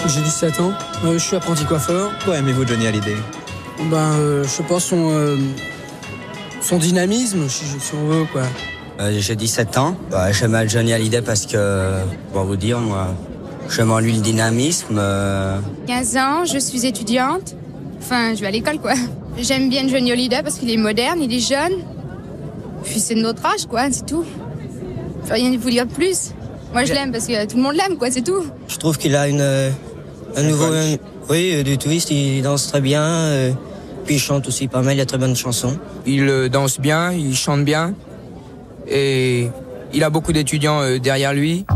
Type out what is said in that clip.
J'ai 17 ans, je suis apprenti coiffeur. Pourquoi aimez-vous Johnny Hallyday? Je sais pas, son dynamisme, si on veut, quoi. J'ai 17 ans. J'aime Johnny Hallyday parce que, pour vous dire, moi, j'aime en lui le dynamisme. 15 ans, je suis étudiante. Enfin, je vais à l'école, quoi. J'aime bien Johnny Hallyday parce qu'il est moderne, il est jeune. Puis c'est de notre âge, quoi, c'est tout. Je peux rien vous dire de plus. Moi, je l'aime parce que tout le monde l'aime, quoi, c'est tout. Je trouve qu'il a un nouveau... du twist, il danse très bien. Puis il chante aussi pas mal, il a très bonnes chansons. Il danse bien, il chante bien. Et il a beaucoup d'étudiants derrière lui.